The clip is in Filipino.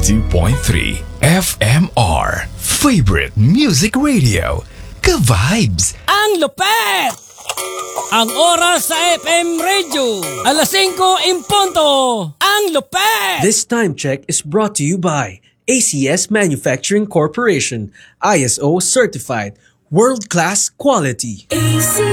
92.3 FMR. Favorite Music Radio. Ka-vibes! Ang lupet! Ang oras sa FM Radio, alas 5 in punto. Ang lupet! This time check is brought to you by ACS Manufacturing Corporation, ISO certified, world-class quality.